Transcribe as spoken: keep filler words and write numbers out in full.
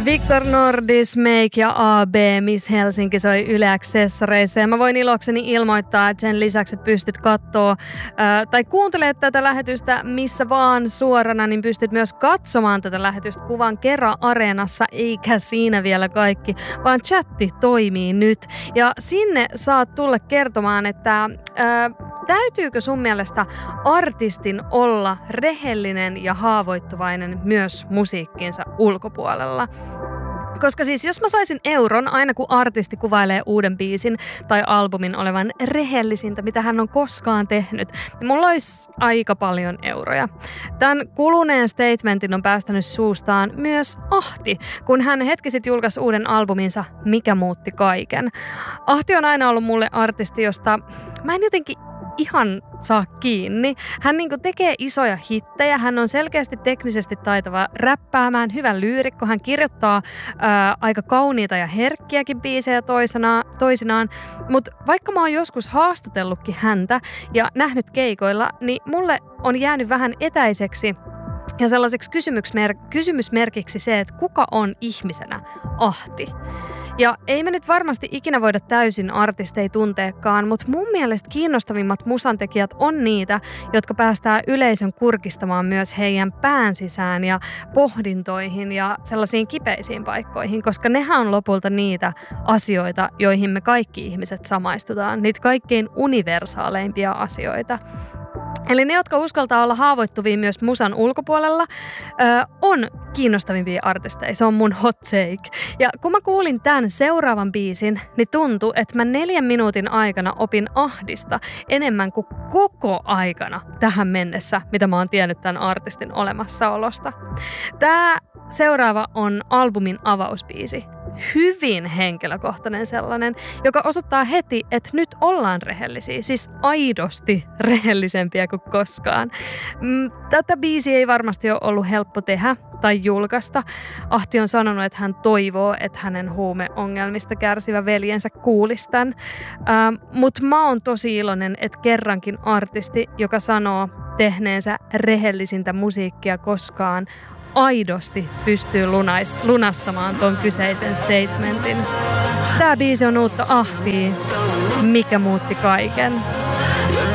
Victor Nordis, Make ja A B, Miss Helsinki soi Yle Accessareissa. Ja mä voin ilokseni ilmoittaa, että sen lisäksi, että pystyt kattoo ää, tai kuuntelemaan tätä lähetystä missä vaan suorana, niin pystyt myös katsomaan tätä lähetystä Kuvan Kera Areenassa, eikä siinä vielä kaikki, vaan chatti toimii nyt. Ja sinne saat tulla kertomaan, että ää, täytyykö sun mielestä artistin olla rehellinen ja haavoittuvainen myös musiikkinsa ulkopuolella? Koska siis jos mä saisin euron aina kun artisti kuvailee uuden biisin tai albumin olevan rehellisintä, mitä hän on koskaan tehnyt, niin mulla olisi aika paljon euroja. Tämän kuluneen statementin on päästänyt suustaan myös Ahti, kun hän hetki sitten julkaisi uuden albuminsa Mikä muutti kaiken. Ahti on aina ollut mulle artisti, josta mä en jotenkin ihan saa kiinni. Hän niinku tekee isoja hittejä, hän on selkeästi teknisesti taitava räppäämään, hyvä lyyrikko, hän kirjoittaa ää, aika kauniita ja herkkiäkin biisejä toisena, toisinaan, mutta vaikka mä oon joskus haastatellutkin häntä ja nähnyt keikoilla, niin mulle on jäänyt vähän etäiseksi ja sellaiseksi kysymysmer- kysymysmerkiksi se, että kuka on ihmisenä Ahti. Ja ei me nyt varmasti ikinä voida täysin artisteja tunteekaan, mutta mun mielestä kiinnostavimmat musantekijät on niitä, jotka päästää yleisön kurkistamaan myös heidän pään sisään ja pohdintoihin ja sellaisiin kipeisiin paikkoihin, koska nehän on lopulta niitä asioita, joihin me kaikki ihmiset samaistutaan, niitä kaikkein universaaleimpia asioita. Eli ne, jotka uskaltaa olla haavoittuvia myös musan ulkopuolella, ö, on kiinnostavimpia artisteja. Se on mun hot take. Ja kun mä kuulin tämän seuraavan biisin, niin tuntui, että mä neljän minuutin aikana opin Ahdista enemmän kuin koko aikana tähän mennessä, mitä mä oon tiennyt tämän artistin olemassaolosta. Tää seuraava on albumin avausbiisi. Hyvin henkilökohtainen sellainen, joka osoittaa heti, että nyt ollaan rehellisiä, siis aidosti rehellisempiä kuin koskaan. Tätä biisiä ei varmasti ole ollut helppo tehdä tai julkaista. Ahti on sanonut, että hän toivoo, että hänen huumeongelmista kärsivä veljensä kuulisi tämän. Ähm, Mutta mä oon tosi iloinen, että kerrankin artisti, joka sanoo tehneensä rehellisintä musiikkia koskaan, aidosti pystyy lunais, lunastamaan ton kyseisen statementin. Tää biisi on uutta Ahtia, Mikä muutti kaiken.